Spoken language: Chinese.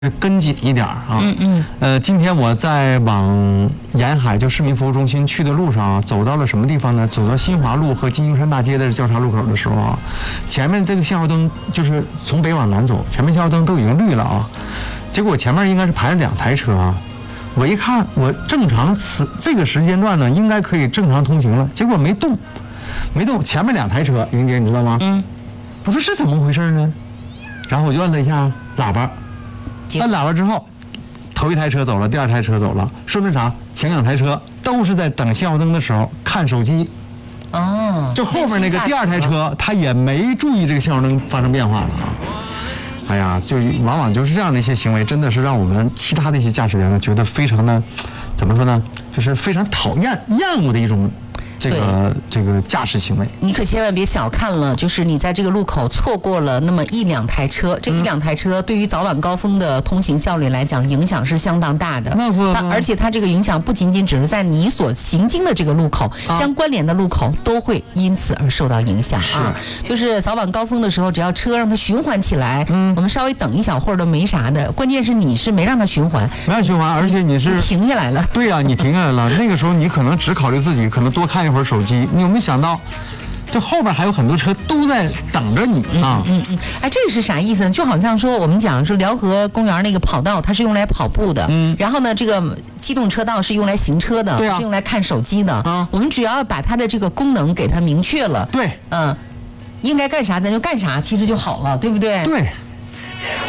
跟紧一点啊。今天我在往沿海就市民服务中心去的路上啊，走到了什么地方呢？走到新华路和金鹰山大街的交叉路口的时候啊，前面这个信号灯就是从北往南走，前面信号灯都已经绿了啊。结果前面应该是排了2台车啊。我一看，我正常这个时间段呢，应该可以正常通行了，结果没动，前面2台车，云姐你知道吗？我说这怎么回事呢？然后我就摁了一下喇叭。按喇叭之后，头1台车走了，第2台车走了，说明啥？前2台车都是在等信号灯的时候看手机。哦，就后面那个第2台车，他也没注意这个信号灯发生变化了啊。哎呀，就往往就是这样的一些行为，真的是让我们其他的一些驾驶员呢，觉得非常的，怎么说呢？就是非常讨厌、厌恶的一种。这个驾驶行为， 你可千万别小看了，就是你在这个路口错过了那么1、2台车，这1、2台车对于早晚高峰的通行效率来讲，影响是相当大的。而且它这个影响不仅仅只是在你所行经的这个路口，相关联的路口都会因此而受到影响啊。就是早晚高峰的时候，只要车让它循环起来，我们稍微等一小会儿都没啥的。关键是你是没让它循环， 而且你是停下来了。 对呀，你停下来了，那个时候你可能只考虑自己，可能多看一会儿手机，你有没有想到，就后边还有很多车都在等着你啊？ 哎，这是啥意思呢？就好像说我们讲说辽河公园那个跑道，它是用来跑步的，然后呢，这个机动车道是用来行车的，是用来看手机的。我们只要把它的这个功能给它明确了， 对， 应该干啥咱就干啥，其实就好了，对不对？ 对。